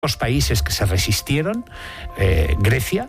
Los países que se resistieron, Grecia,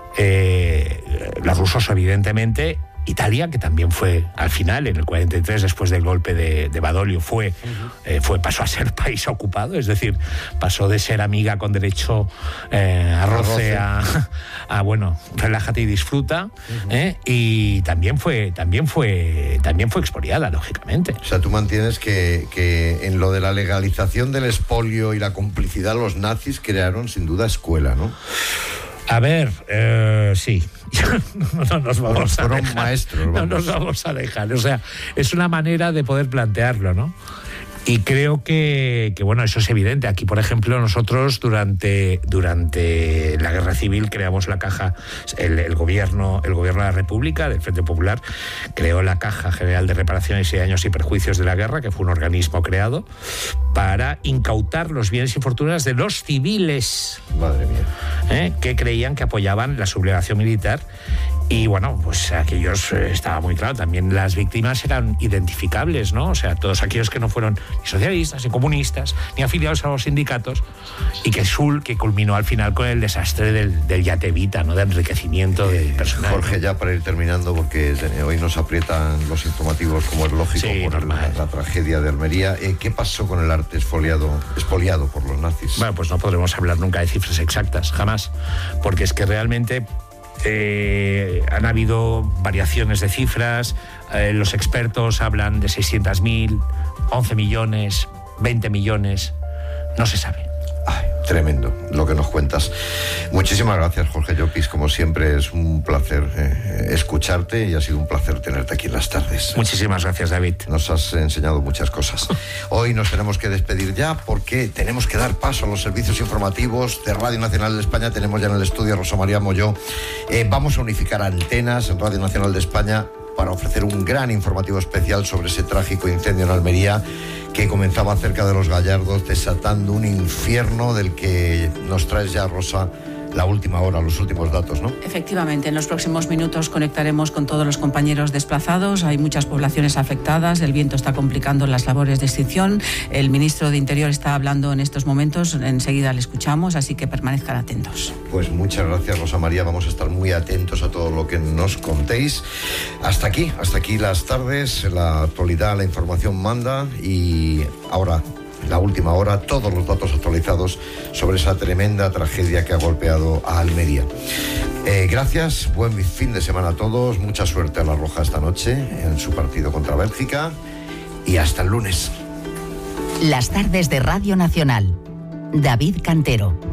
los rusos evidentemente, Italia, que también fue al final, en el 43, después del golpe de Badoglio, pasó a ser país ocupado, es decir, pasó de ser amiga con derecho a roce a bueno, relájate y disfruta, y también fue expoliada, lógicamente. O sea, tú mantienes que en lo de la legalización del expolio y la complicidad, los nazis crearon sin duda escuela, ¿no? A ver, sí. No nos vamos a dejar. Maestros, no nos vamos a dejar. O sea, es una manera de poder plantearlo, ¿no? Y creo que bueno, eso es evidente. Aquí, por ejemplo, nosotros durante la Guerra Civil creamos la caja, el gobierno de la República, del Frente Popular, creó la Caja General de Reparaciones y Daños y Perjuicios de la Guerra, que fue un organismo creado para incautar los bienes y fortunas de los civiles. Madre mía. Que creían que apoyaban la sublevación militar. Y bueno, pues aquellos estaba muy claro, también las víctimas eran identificables, ¿no? O sea, todos aquellos que no fueron ni socialistas, ni comunistas, ni afiliados a los sindicatos, y que culminó al final con el desastre del Yatevita, ¿no? De enriquecimiento del personal. Jorge, ya para ir terminando, porque hoy nos aprietan los informativos, como es lógico, sí, por la tragedia de Almería. ¿Qué pasó con el arte expoliado por los nazis? Bueno, pues no podremos hablar nunca de cifras exactas, jamás, porque es que realmente han habido variaciones de cifras. Los expertos hablan de 600.000, 11 millones, 20 millones, no se sabe. Ay, tremendo lo que nos cuentas. Muchísimas gracias, Jorge Llopis. Como siempre, es un placer escucharte y ha sido un placer tenerte aquí en las tardes. Muchísimas gracias, David. Nos has enseñado muchas cosas. Hoy nos tenemos que despedir ya porque tenemos que dar paso a los servicios informativos de Radio Nacional de España. Tenemos ya en el estudio a Rosa María Molló. Vamos a unificar antenas en Radio Nacional de España para ofrecer un gran informativo especial sobre ese trágico incendio en Almería que comenzaba cerca de Los Gallardos, desatando un infierno del que nos traes ya, Rosa, la última hora, los últimos datos, ¿no? Efectivamente, en los próximos minutos conectaremos con todos los compañeros desplazados. Hay muchas poblaciones afectadas, el viento está complicando las labores de extinción. El ministro de Interior está hablando en estos momentos, enseguida le escuchamos, así que permanezcan atentos. Pues muchas gracias, Rosa María, vamos a estar muy atentos a todo lo que nos contéis. Hasta aquí las tardes, la actualidad, la información manda, y ahora, la última hora, todos los datos actualizados sobre esa tremenda tragedia que ha golpeado a Almería. Gracias, buen fin de semana a todos, mucha suerte a la Roja esta noche en su partido contra Bélgica y hasta el lunes. Las tardes de Radio Nacional. David Cantero.